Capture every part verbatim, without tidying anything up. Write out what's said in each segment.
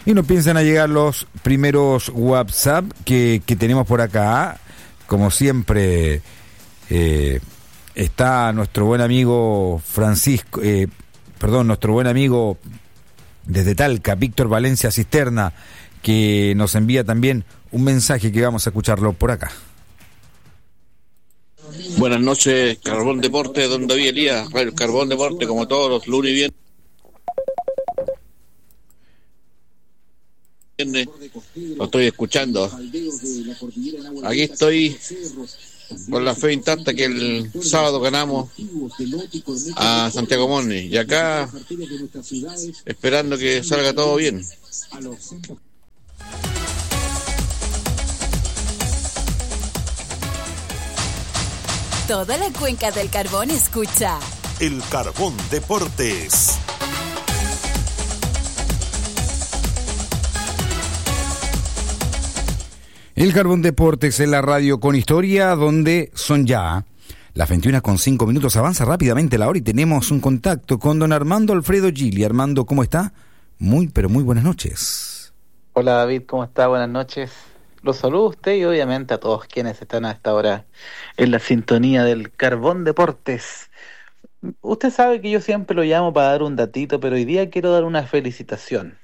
Y nos piensan a llegar los primeros WhatsApp que, que tenemos por acá. Como siempre, eh, está nuestro buen amigo Francisco, eh, perdón, nuestro buen amigo desde Talca, Víctor Valencia Cisterna, que nos envía también un mensaje que vamos a escucharlo por acá. Buenas noches, Carbón Deporte, don David Elías, el Carbón Deporte, como todos los lunes y viernes. Lo estoy escuchando. Aquí estoy con la fe intacta que el sábado ganamos a Santiago Morning y acá esperando que salga todo bien. Toda la cuenca del Carbón escucha El Carbón Deportes. El Carbón Deportes en la radio con historia, donde son ya las veintiuna con cinco minutos. Avanza rápidamente la hora y tenemos un contacto con don Armando Alfredo Gili. Armando, ¿cómo está? Muy, pero muy buenas noches. Hola David, ¿cómo está? Buenas noches. Los saludo a usted y obviamente a todos quienes están a esta hora en la sintonía del Carbón Deportes. Usted sabe que yo siempre lo llamo para dar un datito, pero hoy día quiero dar una felicitación.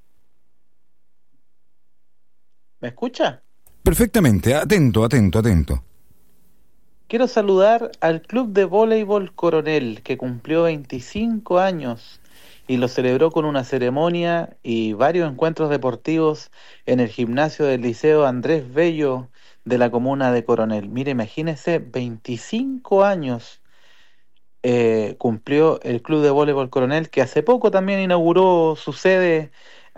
¿Me escucha? Perfectamente, atento, atento, atento. Quiero saludar al Club de Voleibol Coronel, que cumplió veinticinco años y lo celebró con una ceremonia y varios encuentros deportivos en el gimnasio del Liceo Andrés Bello de la comuna de Coronel. Mire, imagínese, veinticinco años eh, cumplió el Club de Voleibol Coronel, que hace poco también inauguró su sede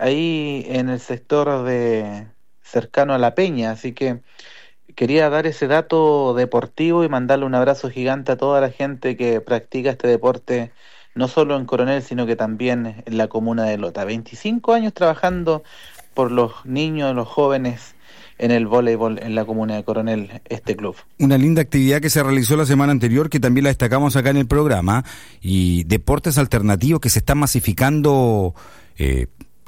ahí en el sector de cercano a La Peña, así que quería dar ese dato deportivo y mandarle un abrazo gigante a toda la gente que practica este deporte, no solo en Coronel, sino que también en la comuna de Lota. veinticinco años trabajando por los niños, los jóvenes en el voleibol en la comuna de Coronel, este club. Una linda actividad que se realizó la semana anterior, que también la destacamos acá en el programa, y deportes alternativos que se están masificando eh,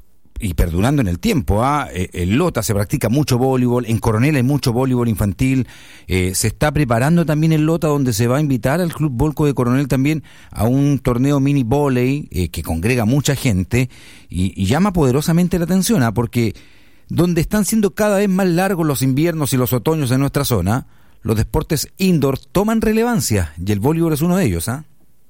y perdurando en el tiempo. ¿ah? En Lota se practica mucho voleibol, en Coronel hay mucho voleibol infantil, eh, se está preparando también en Lota, donde se va a invitar al Club Volco de Coronel también a un torneo mini volei eh, que congrega mucha gente y, y llama poderosamente la atención, ¿ah? porque donde están siendo cada vez más largos los inviernos y los otoños en nuestra zona, los deportes indoor toman relevancia y el voleibol es uno de ellos. ¿ah?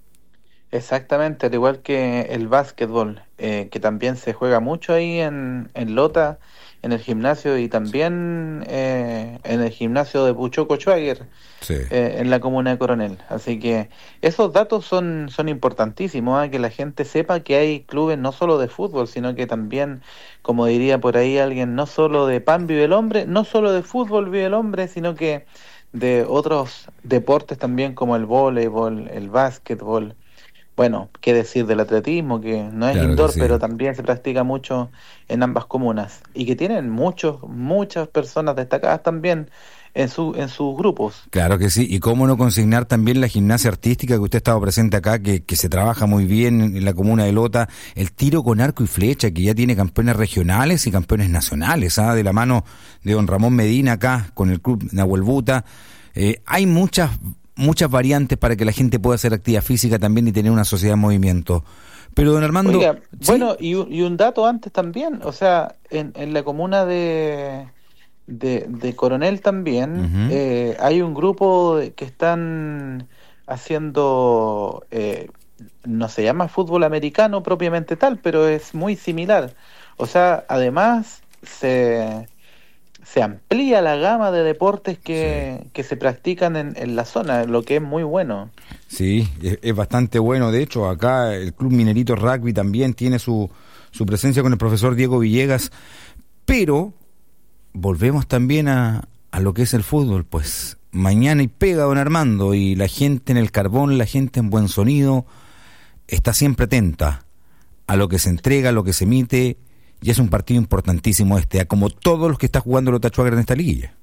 Exactamente, al igual que el básquetbol, eh, que también se juega mucho ahí en, en Lota, en el gimnasio, y también eh, en el gimnasio de Puchoco Schwager, Sí. eh, en la comuna de Coronel. Así que esos datos son, son importantísimos, ¿eh? Que la gente sepa que hay clubes no solo de fútbol, sino que también, como diría por ahí alguien, no solo de pan vive el hombre, no solo de fútbol vive el hombre, sino que de otros deportes también como el voleibol, el básquetbol. Bueno, qué decir del atletismo, que no es Claro indoor, que sí. pero también se practica mucho en ambas comunas y que tienen muchos, muchas personas destacadas también en su en sus grupos. Claro que sí, y cómo no consignar también la gimnasia artística, que usted ha estado presente acá, que, que se trabaja muy bien en la comuna de Lota, el tiro con arco y flecha, que ya tiene campeones regionales y campeones nacionales, ¿ah? de la mano de don Ramón Medina acá, con el club Nahuel Buta. Eh, hay muchas muchas variantes para que la gente pueda hacer actividad física también y tener una sociedad en movimiento. Pero don Armando... Oiga, ¿sí? bueno, y, un- y un dato antes también, o sea, en, en la comuna de, de, de Coronel también, Ujú. eh, hay un grupo de- que están haciendo, eh, no se llama fútbol americano propiamente tal, pero es muy similar. O sea, además se, se amplía la gama de deportes que, que se practican en, en la zona, lo que es muy bueno. Sí, es, es bastante bueno. De hecho, acá el Club Minerito Rugby también tiene su, su presencia con el profesor Diego Villegas. Pero volvemos también a, a lo que es el fútbol. Pues mañana y pega, don Armando, y la gente en el Carbón, la gente en Buen Sonido, está siempre atenta a lo que se entrega, a lo que se emite, y es un partido importantísimo este, a como todos los que está jugando Lota Schwager en esta liguilla.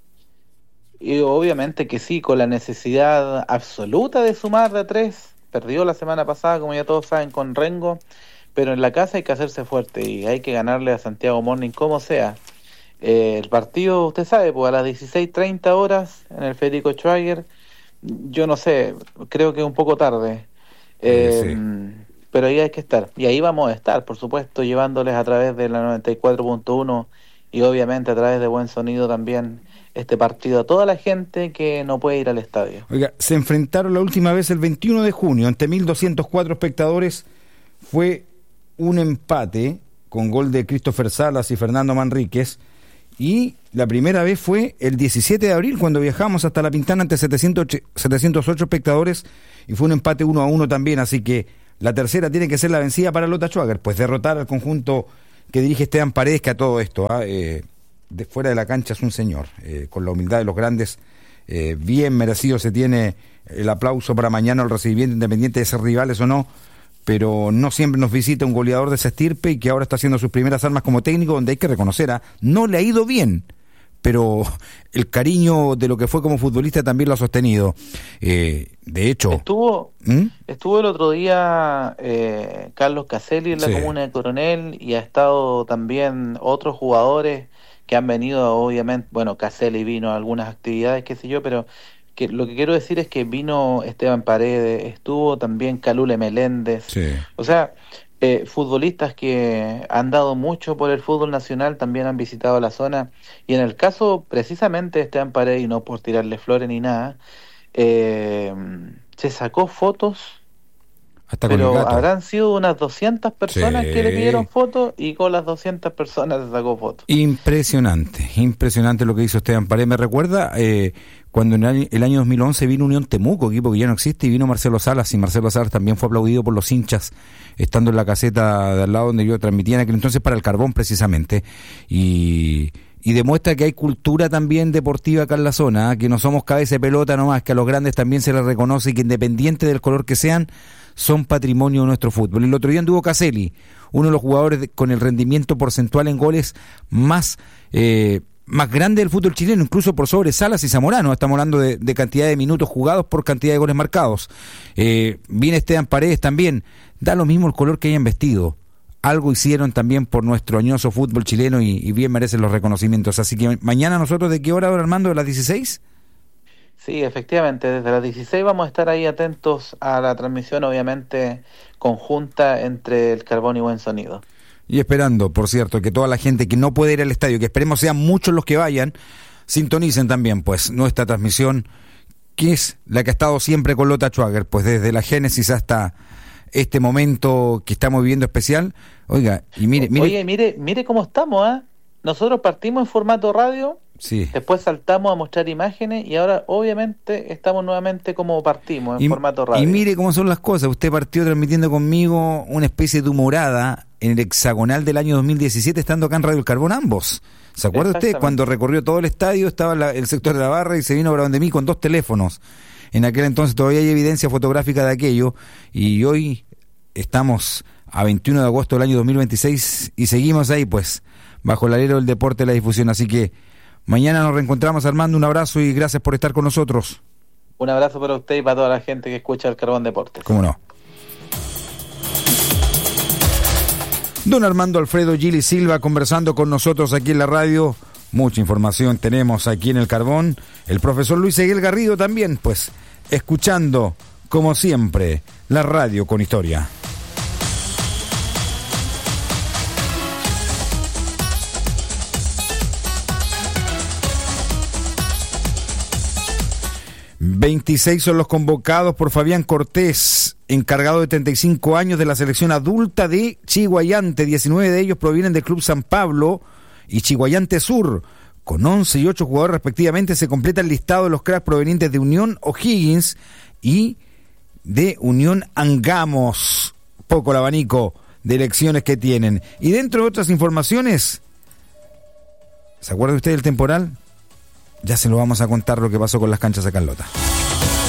Y obviamente que sí, con la necesidad absoluta de sumar de tres. Perdió la semana pasada, como ya todos saben, con Rengo, pero en la casa hay que hacerse fuerte y hay que ganarle a Santiago Morning como sea. Eh, el partido, usted sabe, pues a las dieciséis treinta horas en el Federico Schwager, yo no sé, creo que es un poco tarde, eh, sí. Pero ahí hay que estar, y ahí vamos a estar, por supuesto, llevándoles a través de la noventa y cuatro punto uno y obviamente a través de Buen Sonido también este partido a toda la gente que no puede ir al estadio. Oiga, se enfrentaron la última vez el veintiuno de junio ante mil doscientos cuatro espectadores, fue un empate con gol de Christopher Salas y Fernando Manríquez. Y la primera vez fue el diecisiete de abril, cuando viajamos hasta La Pintana ante setecientos ocho espectadores, y fue un empate uno a uno también, así que la tercera tiene que ser la vencida para Lota Schwager, pues derrotar al conjunto que dirige Esteban Paredes, que a todo esto, ¿eh? Eh, de fuera de la cancha es un señor, eh, con la humildad de los grandes, eh, bien merecido se tiene el aplauso para mañana al recibimiento, independiente de ser rivales o no, pero no siempre nos visita un goleador de esa estirpe y que ahora está haciendo sus primeras armas como técnico, donde hay que reconocer, ¿eh? no le ha ido bien, pero el cariño de lo que fue como futbolista también lo ha sostenido. Eh, de hecho... Estuvo ¿Mm? estuvo el otro día eh, Carlos Caselli en la sí. comuna de Coronel, y ha estado también otros jugadores que han venido, obviamente, bueno, Caselli vino a algunas actividades, qué sé yo, pero... que lo que quiero decir es que vino Esteban Paredes, estuvo también Calule Meléndez, sí. o sea, eh, futbolistas que han dado mucho por el fútbol nacional también han visitado la zona, y en el caso precisamente de Esteban Paredes, y no por tirarle flores ni nada, eh, se sacó fotos, hasta con pero el gato. habrán sido unas doscientas personas sí. que le pidieron fotos, y con las doscientas personas se sacó fotos. Impresionante, impresionante lo que hizo Esteban Paredes. Me recuerda eh, cuando en el año, el año dos mil once vino Unión Temuco, equipo que ya no existe, y vino Marcelo Salas, y Marcelo Salas también fue aplaudido por los hinchas, estando en la caseta de al lado donde yo transmitía en aquel entonces para el Carbón precisamente, y... y demuestra que hay cultura también deportiva acá en la zona, ¿eh? Que no somos cabeza de pelota nomás, que a los grandes también se les reconoce, y que independiente del color que sean, son patrimonio de nuestro fútbol. El otro día anduvo Caselli, uno de los jugadores de, con el rendimiento porcentual en goles más eh, más grande del fútbol chileno, incluso por sobre Salas y Zamorano. Estamos hablando de, de cantidad de minutos jugados por cantidad de goles marcados. Eh, viene Esteban Paredes también, da lo mismo el color que hayan vestido. Algo hicieron también por nuestro añoso fútbol chileno, y, y bien merecen los reconocimientos. Así que mañana nosotros, ¿de qué hora, don Armando? ¿De las dieciséis? Sí, efectivamente, desde las dieciséis vamos a estar ahí atentos a la transmisión, obviamente conjunta entre el Carbón y Buen Sonido. Y esperando, por cierto, que toda la gente que no puede ir al estadio, que esperemos sean muchos los que vayan, sintonicen también pues nuestra transmisión, que es la que ha estado siempre con Lota Schwager, pues desde la génesis hasta este momento que estamos viviendo especial. Oiga, y mire, mire. Oye, mire, mire cómo estamos, ¿ah? ¿eh? Nosotros partimos en formato radio, sí. Después saltamos a mostrar imágenes, y ahora obviamente estamos nuevamente como partimos, en y, formato radio. Y mire cómo son las cosas. Usted partió transmitiendo conmigo una especie de humorada en el hexagonal del año dos mil diecisiete, estando acá en Radio El Carbón ambos. ¿Se acuerda usted? Cuando recorrió todo el estadio, estaba la, el sector de la barra, y se vino para donde mí con dos teléfonos. En aquel entonces todavía hay evidencia fotográfica de aquello, y hoy estamos a veintiuno de agosto del año dos mil veintiséis y seguimos ahí pues bajo el alero del deporte y la difusión. Así que mañana nos reencontramos, Armando. Un abrazo y gracias por estar con nosotros. Un abrazo para usted y para toda la gente que escucha el Carbón Deportes. ¿Cómo no? Don Armando Alfredo Gili Silva conversando con nosotros aquí en la radio. Mucha información tenemos aquí en el Carbón. El profesor Luis Seguel Garrido también, pues, escuchando, como siempre, la radio con historia. veintiséis son los convocados por Fabián Cortés, encargado de treinta y cinco años de la selección adulta de Chiguayante. diecinueve de ellos provienen del Club San Pablo y Chiguayante Sur. Con once y ocho jugadores respectivamente se completa el listado de los cracks provenientes de Unión O'Higgins y de Unión Angamos. Poco el abanico de elecciones que tienen. Y dentro de otras informaciones, ¿se acuerda usted del temporal? Ya se lo vamos a contar lo que pasó con las canchas acá en Lota.